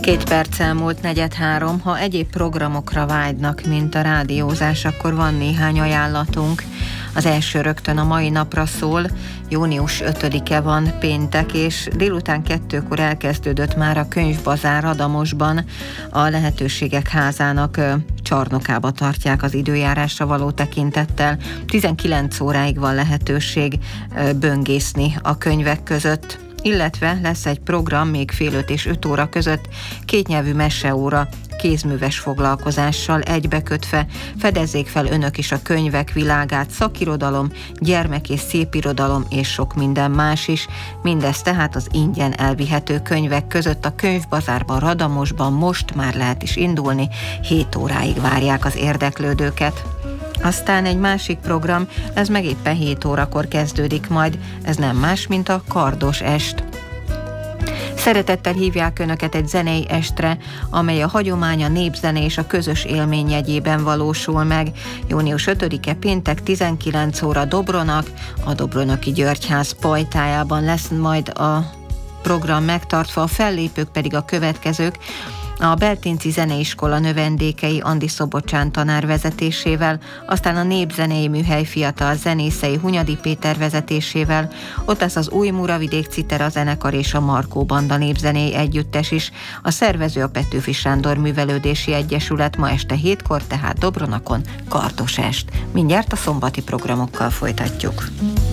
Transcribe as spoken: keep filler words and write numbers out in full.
Két perc elmúlt negyed három, ha egyéb programokra vágynak, mint a rádiózás, akkor van néhány ajánlatunk. Az első rögtön a mai napra szól, június ötödike van, péntek, és délután kettőkor elkezdődött már a könyvbazár Adamosban. A Lehetőségek Házának csarnokába tartják az időjárásra való tekintettel. tizenkilenc óráig van lehetőség böngészni a könyvek között, illetve lesz egy program még fél öt és öt óra között, kétnyelvű meseóra, kézműves foglalkozással egybekötve. Fedezzék fel önök is a könyvek világát, szakirodalom, gyermek- és szépirodalom és sok minden más is. Mindez tehát az ingyen elvihető könyvek között a könyvbazárban Radamosban most már lehet is indulni, hét óráig várják az érdeklődőket. Aztán egy másik program, ez meg éppen hét órakor kezdődik majd, ez nem más, mint a Kardos est. Szeretettel hívják önöket egy zenei estre, amely a hagyomány, a népzene és a közös élmény jegyében valósul meg. június ötödike péntek tizenkilenc óra Dobronak, a Dobronoki Györgyház pajtájában lesz majd a program megtartva, a fellépők pedig a következők: a Beltinci Zeneiskola növendékei Andi Szobocsán tanár vezetésével, aztán a Népzenei Műhely fiatal zenészei Hunyadi Péter vezetésével, ott lesz az Új Muravidék Citera zenekar és a Markó Banda népzenei együttes is. A szervező a Petőfi Sándor Művelődési Egyesület, ma este hétkor, tehát Dobronakon Kardos est. Mindjárt a szombati programokkal folytatjuk.